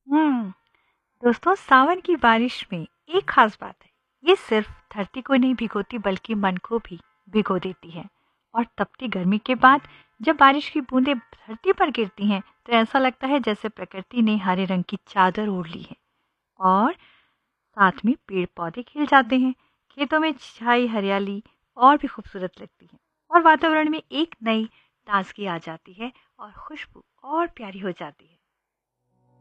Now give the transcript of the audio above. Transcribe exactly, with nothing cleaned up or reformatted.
हम्म दोस्तों, सावन की बारिश में एक खास बात है। ये सिर्फ धरती को नहीं भिगोती बल्कि मन को भी भिगो देती है। और तपती गर्मी के बाद जब बारिश की बूंदें धरती पर गिरती हैं तो ऐसा लगता है जैसे प्रकृति ने हरे रंग की चादर ओढ़ ली है। और साथ में पेड़ पौधे खिल जाते हैं, खेतों में छाई हरियाली और भी खूबसूरत लगती है। और वातावरण में एक नई ताजगी आ जाती है और खुशबू और प्यारी हो जाती है।